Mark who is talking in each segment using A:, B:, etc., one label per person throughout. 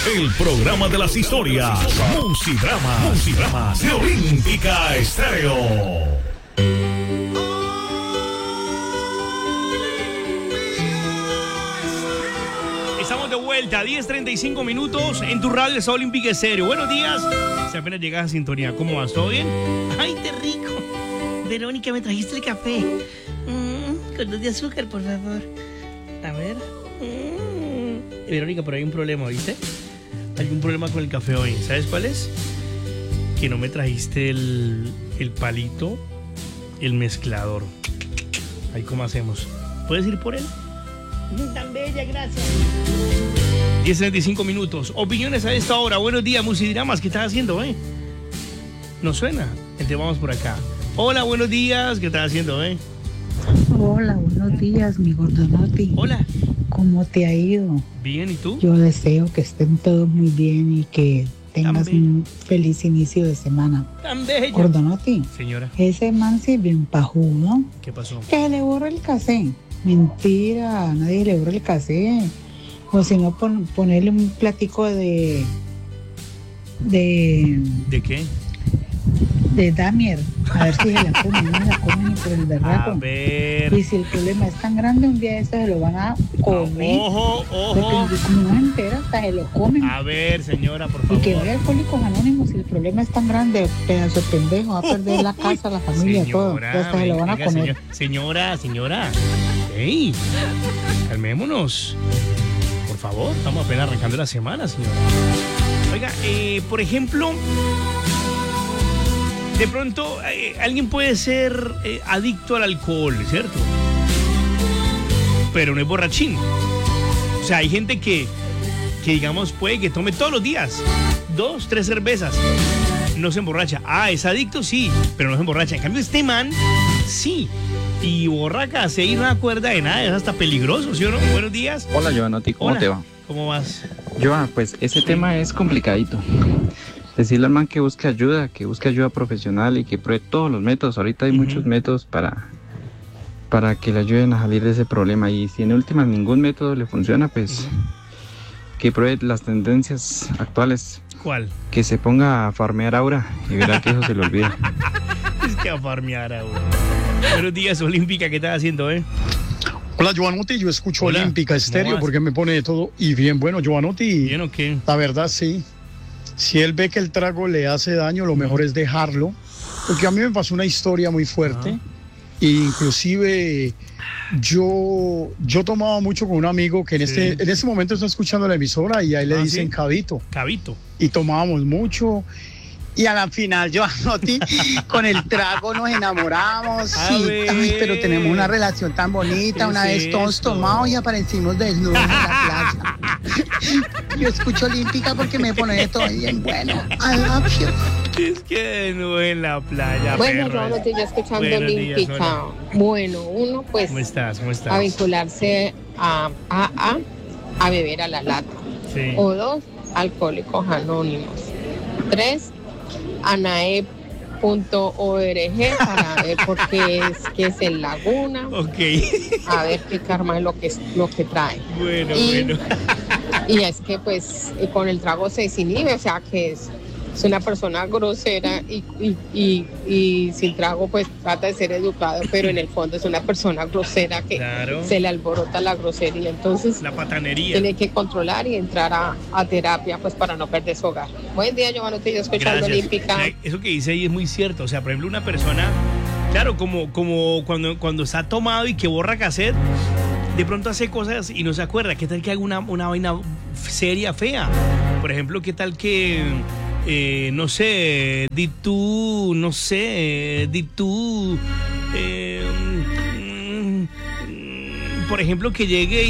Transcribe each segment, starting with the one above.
A: el programa de las historias. Musidramas de Olímpica Estéreo.
B: Estamos de vuelta, 10:35 minutos en tu radio de Olímpica Estéreo. Buenos días. Si apenas llegas a sintonía, ¿cómo vas? ¿Todo bien?
C: ¡Ay, qué rico! Verónica, ¿me trajiste el café? Con 2 de azúcar, por favor. A ver.
B: Verónica, pero hay un problema, ¿viste? Hay un problema con el café hoy. ¿Sabes cuál es? Que no me trajiste el palito, el mezclador. Ahí, ¿cómo hacemos? ¿Puedes ir por él?
C: Tan bella, gracias.
B: 10:35 minutos. Opiniones a esta hora. Buenos días, Musidramas. ¿Qué estás haciendo, ¿No suena? Entonces vamos por acá. Hola, buenos días. ¿Qué estás haciendo,
D: Hola, buenos días, mi Gordonoti.
B: Hola.
D: ¿Cómo te ha ido?
B: Bien, ¿y tú?
D: Yo deseo que estén todos muy bien y que tengas un feliz inicio de semana.
B: Tan bello.
D: Gordonoti.
B: Señora.
D: Ese man sí bien pajudo.
B: ¿Qué pasó?
D: Que le borra el casé. Mentira, nadie le borra el casé. O si no, ponerle un platico de
B: qué?
D: De Damier, a ver si se la comen, no la comen ni por el berraco.
B: A ver.
D: Y si el problema es tan grande, un día de estos se lo van a comer.
B: Ojo.
D: Porque como no entera, hasta se lo comen.
B: A ver, señora, por favor.
D: Y que vaya Alcohólicos Anónimos, si el problema es tan grande, pedazo de pendejo, va a perder la casa, la familia,
B: señora,
D: todo. Y hasta se lo van a comer.
B: Señora. ¡Ey! Calmémonos. Por favor, estamos apenas arrancando la semana, señora. Oiga, por ejemplo, de pronto alguien puede ser adicto al alcohol, ¿cierto? Pero no es borrachín. O sea, hay gente que digamos puede que tome todos los días 2, 3 cervezas. No se emborracha. Es adicto, sí, pero no se emborracha. En cambio, este man, sí. Y borraca, se ir una cuerda de nada, es hasta peligroso, ¿sí o no? Buenos días.
E: Hola, Giovanotti, ¿cómo te va?
B: ¿Cómo vas?
E: Joan, pues ese tema es complicadito. Decirle al man que busque ayuda profesional y que pruebe todos los métodos. Ahorita hay muchos métodos para que le ayuden a salir de ese problema. Y si en últimas ningún método le funciona, pues que pruebe las tendencias actuales.
B: ¿Cuál?
E: Que se ponga a farmear aura y verá que eso se le olvida.
B: Es que a farmear aura. Buenos días, Olímpica, ¿qué estás haciendo,
F: Hola, Giovanotti, yo escucho Olímpica Estéreo porque me pone de todo y bien. Bueno, Giovanotti,
B: ¿bien o qué?
F: La verdad, sí. Si él ve que el trago le hace daño, lo mejor es dejarlo. Porque a mí me pasó una historia muy fuerte. E inclusive yo tomaba mucho con un amigo que en este momento está escuchando la emisora y ahí le dicen Cabito.
B: Cabito.
F: Y tomábamos mucho. Y a la final, Giovanotti, con el trago nos enamoramos. Pero tenemos una relación tan bonita. Una vez todos tomados y aparecimos desnudos en la playa. Yo escucho Olímpica porque me pone de todo bien bueno. I love you.
B: Es que no en la playa.
G: Bueno, yo no estoy escuchando Olímpica. Bueno, uno pues.
B: ¿Cómo estás?
G: A vincularse a beber a la lata.
B: Sí.
G: O 2, Alcohólicos Anónimos. 3, anaep.org para ver por qué es el Laguna.
B: Ok.
G: A ver qué karma es lo que trae.
B: Bueno.
G: Y es que pues con el trago se desinhibe, o sea que es una persona grosera y sin trago pues trata de ser educado, pero en el fondo es una persona grosera que se le alborota la grosería, entonces
B: la patanería.
G: Tiene que controlar y entrar a terapia pues para no perder su hogar. Buen día, Giovanotti, yo escuchando Olímpica.
B: Eso que dice ahí es muy cierto, o sea, por ejemplo, una persona, claro, como cuando está tomado y que borra cassette, de pronto hace cosas y no se acuerda. ¿Qué tal que haga una vaina seria, fea? Por ejemplo, ¿qué tal que no sé, por ejemplo, que llegue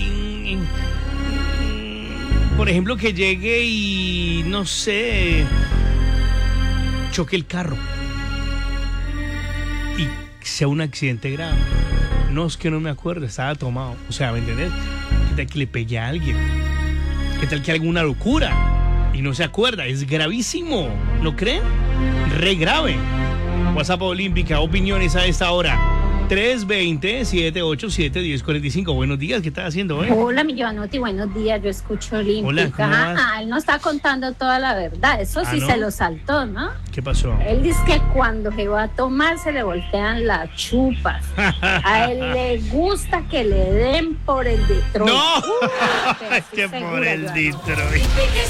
B: y no sé, choque el carro y sea un accidente grave? No, es que no me acuerdo, estaba tomado. O sea, ¿me entendés? ¿Qué tal que le pegue a alguien? ¿Qué tal que haga una locura y no se acuerda? Es gravísimo, ¿no creen? Re grave. WhatsApp Olímpica, opiniones a esta hora. 320-787-1045. Buenos días, ¿qué estás haciendo hoy?
H: Hola, mi Giovanotti, buenos días. Yo escucho Olímpica. Él no está contando toda la verdad. Eso sí, ¿no? Se lo saltó, ¿no?
B: ¿Qué pasó?
H: Él dice que cuando se va a tomar se le voltean las chupas. A él le gusta que le den por el Detroit.
B: ¡No! Es que por el Detroit.